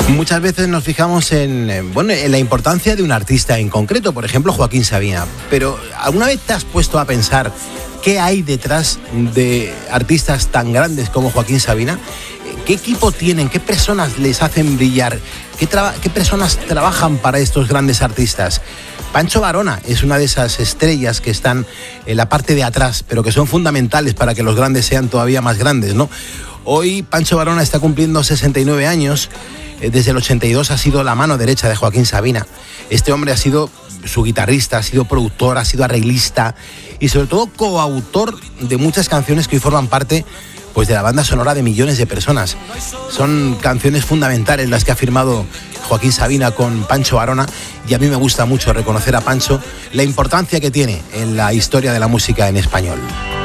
Muchas veces nos fijamos en la importancia de un artista en concreto, por ejemplo Joaquín Sabina, pero ¿alguna vez te has puesto a pensar qué hay detrás de artistas tan grandes como Joaquín Sabina? ¿Qué equipo tienen? ¿Qué personas les hacen brillar? ¿Qué personas trabajan para estos grandes artistas? Pancho Varona es una de esas estrellas que están en la parte de atrás, pero que son fundamentales para que los grandes sean todavía más grandes, ¿no? Hoy Pancho Varona está cumpliendo 69 años. Desde el 82 ha sido la mano derecha de Joaquín Sabina. Este hombre ha sido su guitarrista, ha sido productor, ha sido arreglista y sobre todo coautor de muchas canciones que hoy forman parte pues de la banda sonora de millones de personas. Son canciones fundamentales las que ha firmado Joaquín Sabina con Pancho Varona, y a mí me gusta mucho reconocer a Pancho la importancia que tiene en la historia de la música en español.